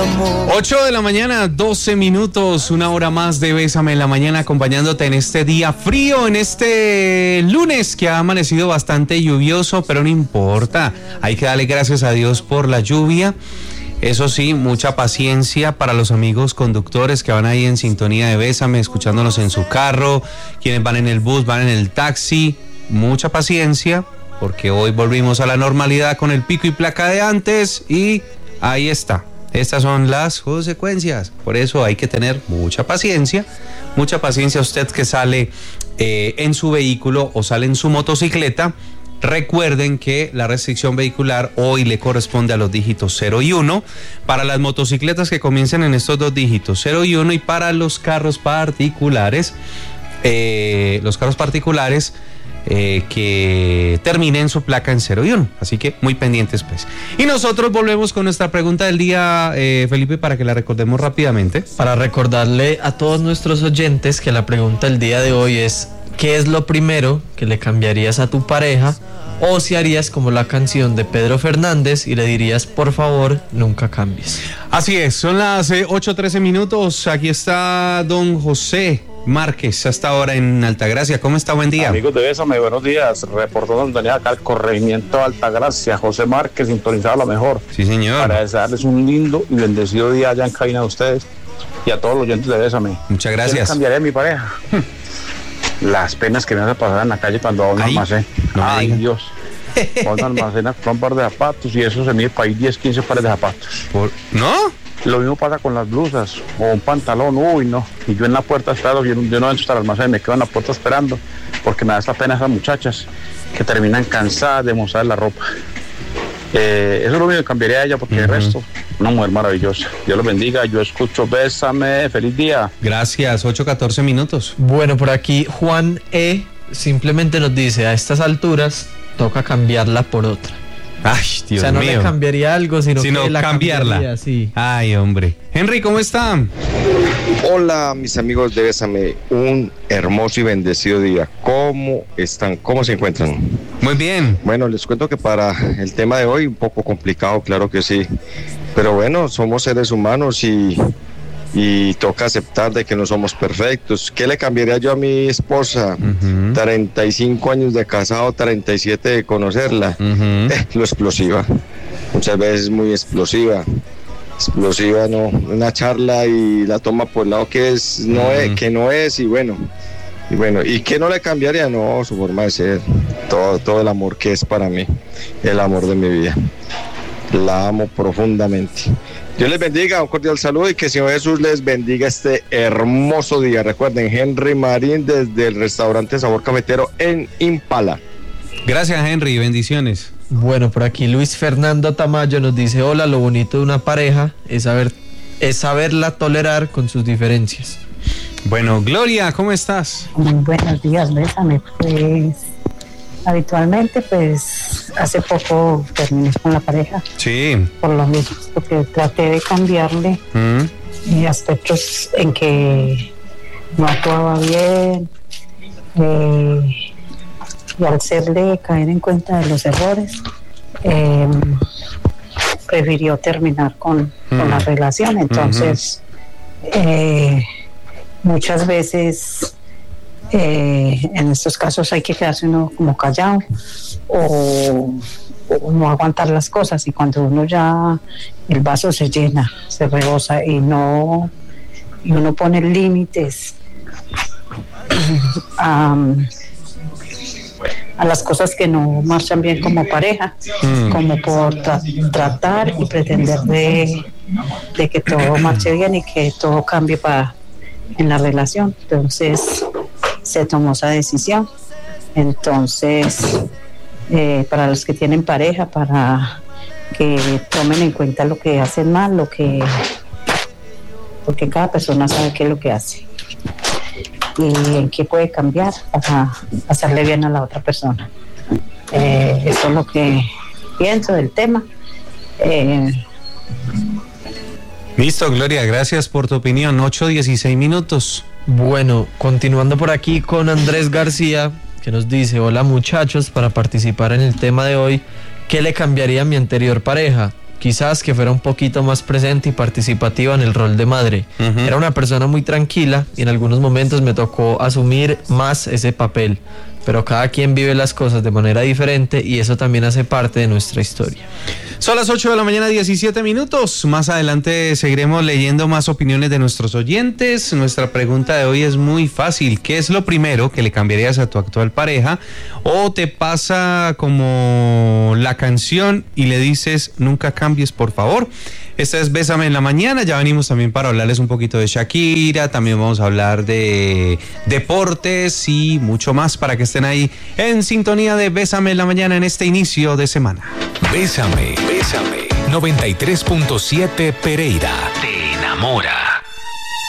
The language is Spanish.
8 de la mañana, 12 minutos, una hora más de Bésame en la mañana, acompañándote en este día frío, en este lunes que ha amanecido bastante lluvioso, pero no importa, hay que darle gracias a Dios por la lluvia. Eso sí, mucha paciencia para los amigos conductores que van ahí en sintonía de Bésame, escuchándonos en su carro, quienes van en el bus, van en el taxi, mucha paciencia, porque hoy volvimos a la normalidad con el pico y placa de antes y ahí está. Estas son las consecuencias, por eso hay que tener mucha paciencia usted que sale en su vehículo o sale en su motocicleta. Recuerden que la restricción vehicular hoy le corresponde a los dígitos 0 y 1, para las motocicletas que comiencen en estos dos dígitos 0 y 1 y para los carros particulares, que terminen su placa en 0 y 1, así que muy pendientes pues. Y nosotros volvemos con nuestra pregunta del día, Felipe, para que la recordemos rápidamente. Para recordarle a todos nuestros oyentes que la pregunta del día de hoy es: ¿qué es lo primero que le cambiarías a tu pareja? O si harías como la canción de Pedro Fernández y le dirías, por favor, nunca cambies. Así es, son las 8:13 minutos, aquí está don José Márquez hasta ahora en Altagracia. ¿Cómo está? Buen día. Amigos de Bésame, buenos días. Reportó donde venía acá el corregimiento de Altagracia. José Márquez, sintonizado lo mejor. Sí, señor. Para desearles un lindo y bendecido día allá en cabina de ustedes y a todos los oyentes de Bésame. Muchas gracias. ¿Qué cambiaría a mi pareja? Las penas que me hace pasar en la calle cuando va a un almacén. No Ay, Dios. Va a un almacén a comprar un par de zapatos y eso se mide para ir 10, 15 pares de zapatos. ¿No? Lo mismo pasa con las blusas o un pantalón, uy no, y yo en la puerta espero, yo no entro hasta el almacén, me quedo en la puerta esperando, porque me da esta pena esas muchachas que terminan cansadas de mostrar la ropa. Eso es lo único que cambiaría a ella, porque el resto, una mujer maravillosa. Dios los bendiga, yo escucho Bésame, feliz día. Gracias, 8:14 minutos. Bueno, por aquí Juan E. simplemente nos dice: a estas alturas toca cambiarla por otra. Ay, Dios mío. O sea, no le cambiaría algo, sino que la cambiarla. Sí. Ay, hombre. Henry, ¿cómo está? Hola, mis amigos de Bésame. Un hermoso y bendecido día. ¿Cómo están? ¿Cómo se encuentran? Muy bien. Bueno, les cuento que para el tema de hoy, un poco complicado, claro que sí. Pero bueno, somos seres humanos y toca aceptar de que no somos perfectos. ¿Qué le cambiaría yo a mi esposa? 35 años de casado, 37 de conocerla. Lo explosiva. Muchas veces muy explosiva. Explosiva, no. Una charla y la toma por el lado que es, que no es, y bueno. ¿Y qué no le cambiaría? No, su forma de ser. Todo el amor que es para mí. El amor de mi vida. La amo profundamente. Dios les bendiga, un cordial saludo y que el Señor Jesús les bendiga este hermoso día. Recuerden, Henry Marín desde el restaurante Sabor Cafetero en Impala. Gracias, Henry, bendiciones. Bueno, por aquí Luis Fernando Tamayo nos dice: hola, lo bonito de una pareja es saberla tolerar con sus diferencias. Bueno, Gloria, ¿cómo estás? Muy buenos días, Bésame. Pues habitualmente, pues hace poco terminé con la pareja. Sí. Por lo mismo, porque traté de cambiarle aspectos en que no actuaba bien, y al hacerle caer en cuenta de los errores, prefirió terminar con la relación. Entonces, muchas veces en estos casos hay que quedarse uno como callado o no aguantar las cosas, y cuando uno ya el vaso se llena, se rebosa y uno pone límites a las cosas que no marchan bien como pareja, como por tratar y pretender de que todo marche bien y que todo cambie en la relación. Entonces se tomó esa decisión. Entonces, para los que tienen pareja, para que tomen en cuenta lo que hacen mal, porque cada persona sabe qué es lo que hace y en qué puede cambiar para hacerle bien a la otra persona. Eso es lo que pienso del tema. Listo, Gloria, gracias por tu opinión. 8:16 minutos. Bueno, continuando por aquí con Andrés García, que nos dice: hola muchachos, para participar en el tema de hoy, ¿qué le cambiaría a mi anterior pareja? quizás que fuera un poquito más presente y participativa en el rol de madre. Era una persona muy tranquila y en algunos momentos me tocó asumir más ese papel, pero cada quien vive las cosas de manera diferente y eso también hace parte de nuestra historia. Son las 8 de la mañana, 17 minutos. Más adelante seguiremos leyendo más opiniones de nuestros oyentes. Nuestra pregunta de hoy es muy fácil. ¿Qué es lo primero que le cambiarías a tu actual pareja? ¿O te pasa como la canción y le dices nunca cambies, por favor? Esta es Bésame en la Mañana. Ya venimos también para hablarles un poquito de Shakira. También vamos a hablar de deportes y mucho más para que estén ahí en sintonía de Bésame en la Mañana en este inicio de semana. Bésame, bésame. 93.7 Pereira. Te enamora.